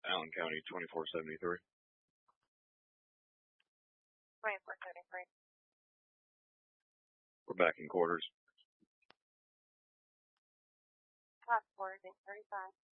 Allen County 2473. 2473. We're back in quarters. Top 4, 835.